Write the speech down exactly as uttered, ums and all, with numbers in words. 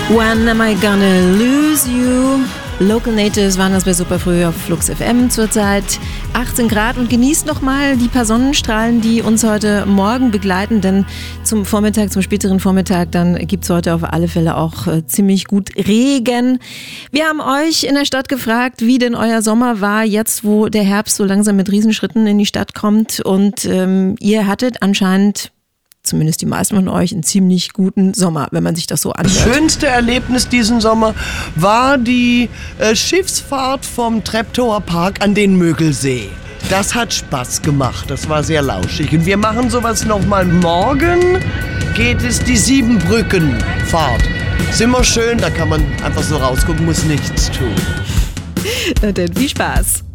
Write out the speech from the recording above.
When am I gonna lose you? Local Natives waren das bei Superfrüh auf Flux F M zurzeit. achtzehn Grad und genießt nochmal die paar Sonnenstrahlen, die uns heute Morgen begleiten, denn zum Vormittag, zum späteren Vormittag, dann gibt es heute auf alle Fälle auch äh, ziemlich gut Regen. Wir haben euch in der Stadt gefragt, wie denn euer Sommer war, jetzt wo der Herbst so langsam mit Riesenschritten in die Stadt kommt, und ähm, ihr hattet anscheinend, zumindest die meisten von euch, einen ziemlich guten Sommer, wenn man sich das so anhört. Das schönste Erlebnis diesen Sommer war die äh, Schiffsfahrt vom Treptower Park an den Mögelsee. Das hat Spaß gemacht, das war sehr lauschig. Und wir machen sowas nochmal. Morgen geht es die Siebenbrückenfahrt. Ist immer schön, da kann man einfach so rausgucken, muss nichts tun. Na denn, viel Spaß.